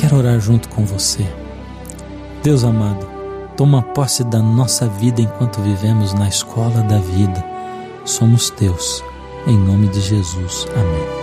quero orar junto com você. Deus amado, toma posse da nossa vida enquanto vivemos na escola da vida. Somos teus, em nome de Jesus. Amém.